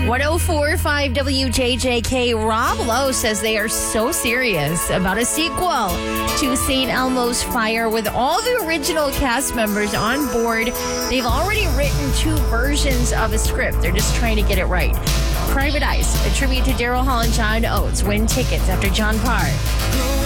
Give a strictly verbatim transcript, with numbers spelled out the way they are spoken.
one oh four point five W J J K. Rob Lowe says they are so serious about a sequel to Saint Elmo's Fire with all the original cast members on board. They've already written two versions of a script. They're just trying to get it right. Private Eyes, a tribute to Daryl Hall and John Oates, win tickets after John Parr.